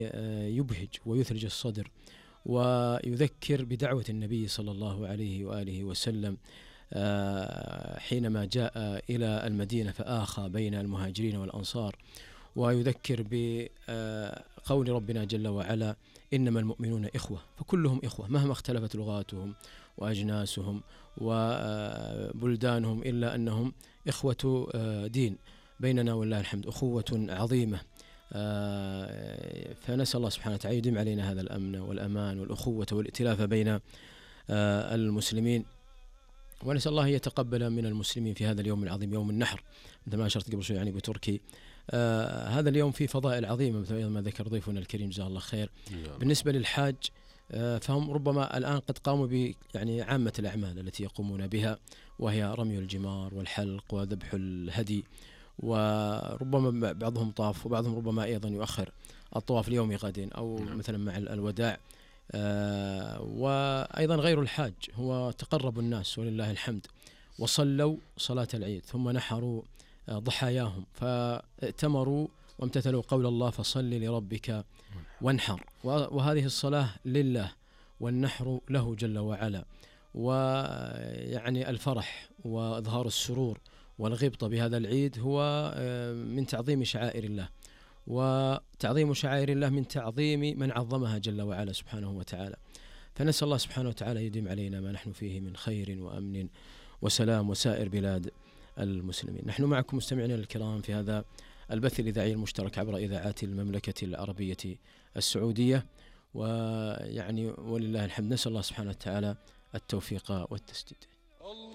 يبهج ويثلج الصدر، ويذكر بدعوة النبي صلى الله عليه وآله وسلم حينما جاء إلى المدينة فآخى بين المهاجرين والأنصار، ويذكر بقول ربنا جل وعلا: إنما المؤمنون إخوة، فكلهم إخوة مهما اختلفت لغاتهم وأجناسهم وبلدانهم، إلا أنهم إخوة دين بيننا والله الحمد، أخوة عظيمة. فنسأل الله سبحانه وتعالى يديم علينا هذا الأمن والأمان والأخوة والائتلاف بين المسلمين، ونسأل الله يتقبل من المسلمين في هذا اليوم العظيم، يوم النحر، مثل ما أشرت قبل شوي يعني بتركي. هذا اليوم فيه فضائل عظيمة مثل ما ذكر ضيفنا الكريم جزاه الله خير. بالنسبة للحاج فهم ربما الآن قد قاموا ب يعني عامة الأعمال التي يقومون بها، وهي رمي الجمار والحلق وذبح الهدي، وربما بعضهم طاف وبعضهم ربما أيضا يؤخر الطواف ليوم غد أو مثلا مع الوداع. وأيضا غير الحاج هو تقرب الناس ولله الحمد، وصلوا صلاة العيد ثم نحروا ضحاياهم، فائتمروا وامتثلوا قول الله: فصل لربك وانحر. وهذه الصلاة لله والنحر له جل وعلا، ويعني الفرح وإظهار السرور والغبطة بهذا العيد هو من تعظيم شعائر الله، وتعظيم شعائر الله من تعظيم من عظمها جل وعلا سبحانه وتعالى. فنسأل الله سبحانه وتعالى يديم علينا ما نحن فيه من خير وأمن وسلام وسائر بلاد المسلمين. نحن معكم مستمعينا الكرام في هذا البث الإذاعي المشترك عبر إذاعات المملكة العربية السعودية، ويعني ولله الحمد، نسأل الله سبحانه وتعالى التوفيق والتسديد.